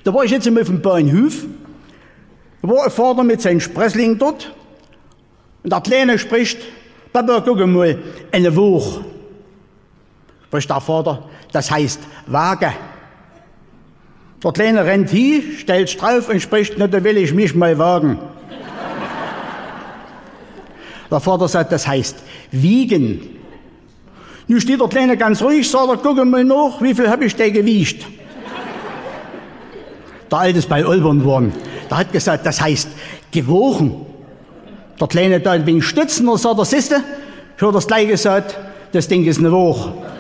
Da war ich jetzt auf dem Bahnhof, da war ein Vater mit seinem Sprössling dort und der Kleine spricht, Papa, guck mal, eine Woche. Spricht der Vater, das heißt Waage. Der Kleine rennt hin, stellt's drauf und spricht, na, da will ich mich mal wagen. Der Vater sagt, das heißt wiegen. Nun steht der Kleine ganz ruhig, sagt er, guck mal nach, wie viel habe ich denn gewiegt? Der Alte ist bei Olbern geworden. Der hat gesagt, das heißt gewogen. Der Kleine da ein wenig stützen, und sagt er, siehste, ich habe das gleich gesagt, das Ding ist eine Woche.